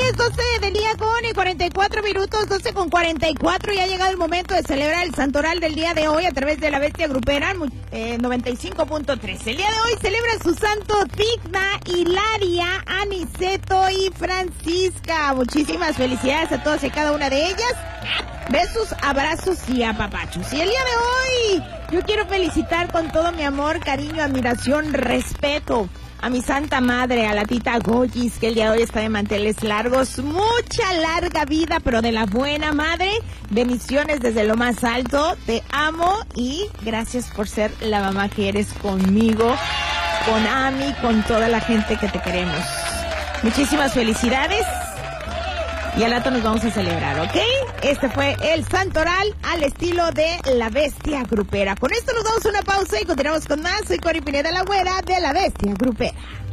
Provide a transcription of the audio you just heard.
es 12 del día con 44 minutos, 12 con 44. Ya ha llegado el momento de celebrar el santoral del día de hoy a través de la Bestia Grupera 95.3. El día de hoy celebra su santo Tigna, Hilaria, Aniceto y Francisca. Muchísimas felicidades a todas y cada una de ellas. Besos, abrazos y apapachos. Y el día de hoy yo quiero felicitar con todo mi amor, cariño, admiración, respeto a mi santa madre, a la tita Goyis, que el día de hoy está de manteles largos. Mucha larga vida, pero de la buena, madre. Bendiciones desde lo más alto. Te amo y gracias por ser la mamá que eres conmigo, con Ami, con toda la gente que te queremos. Muchísimas felicidades. Y al rato nos vamos a celebrar, ¿ok? Este fue el santoral al estilo de la Bestia Grupera. Con esto nos damos una pausa y continuamos con más. Soy Cori Pineda, la güera de la Bestia Grupera.